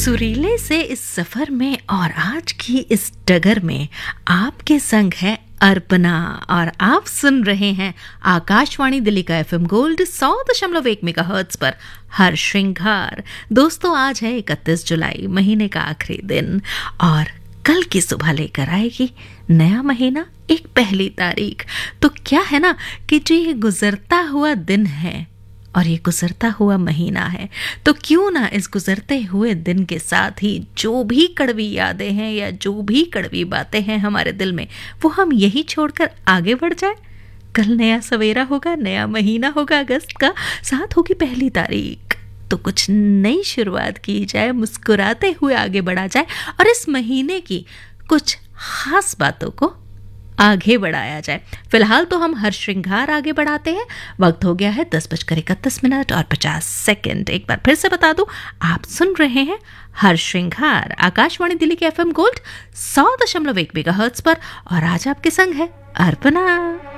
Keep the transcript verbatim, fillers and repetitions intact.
सुरीले से इस सफर में और आज की इस डगर में आपके संग है अर्पणा और आप सुन रहे हैं आकाशवाणी दिल्ली का एफएम गोल्ड सौ दशमलव एक मेगाहर्ट्ज पर हर श्रृंगार। दोस्तों, आज है इकतीस जुलाई, महीने का आखिरी दिन और कल की सुबह लेकर आएगी नया महीना, एक पहली तारीख। तो क्या है ना कि जो ये गुजरता हुआ दिन है और ये गुजरता हुआ महीना है, तो क्यों ना इस गुजरते हुए दिन के साथ ही जो भी कड़वी यादें हैं या जो भी कड़वी बातें हैं हमारे दिल में, वो हम यही छोड़कर आगे बढ़ जाए। कल नया सवेरा होगा, नया महीना होगा अगस्त का, साथ होगी पहली तारीख। तो कुछ नई शुरुआत की जाए, मुस्कुराते हुए आगे बढ़ा जाए और इस महीने की कुछ खास बातों को आगे बढ़ाया जाए। फिलहाल तो हम हर श्रृंगार आगे बढ़ाते हैं। वक्त हो गया है दस बजकर इकतीस मिनट और पचास सेकंड। एक बार फिर से बता दूं, आप सुन रहे हैं हर श्रृंगार आकाशवाणी दिल्ली के एफएम गोल्ड सौ दशमलव एक मेगाहर्ट्ज पर और आज आपके संग है अर्पणा।